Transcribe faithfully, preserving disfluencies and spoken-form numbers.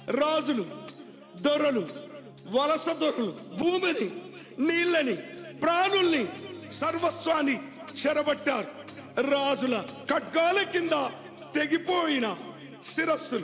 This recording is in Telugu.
రాజులు, దొరలు, వలస దొరలు భూమిని, నీళ్ళని, ప్రాణుల్ని, సర్వస్వాన్ని చెరబట్టారు. రాజుల ఖడ్గాల కింద తెగిపోయిన శిరస్సులు